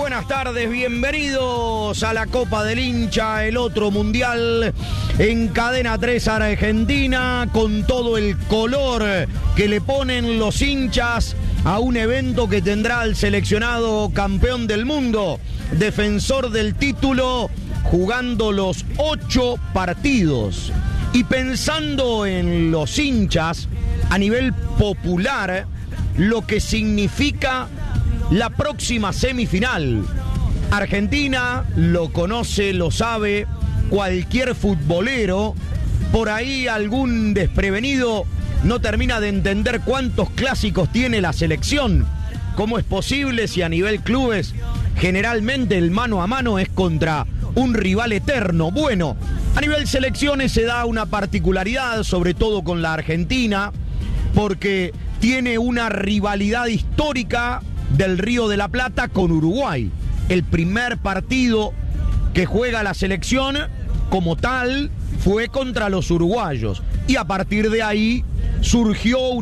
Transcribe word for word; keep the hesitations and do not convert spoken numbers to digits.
buenas tardes, bienvenidos a la Copa del Hincha, el otro mundial en Cadena tres Argentina, con todo el color que le ponen los hinchas a un evento que tendrá al seleccionado campeón del mundo, defensor del título, jugando los ocho partidos. Y pensando en los hinchas a nivel popular, lo que significa la próxima semifinal. Argentina lo conoce, lo sabe cualquier futbolero. Por ahí algún desprevenido no termina de entender cuántos clásicos tiene la selección. ¿Cómo es posible si a nivel clubes generalmente el mano a mano es contra un rival eterno? Bueno, a nivel selecciones se da una particularidad, sobre todo con la Argentina, porque tiene una rivalidad histórica del Río de la Plata con Uruguay. El primer partido que juega la selección como tal fue contra los uruguayos, y a partir de ahí surgió una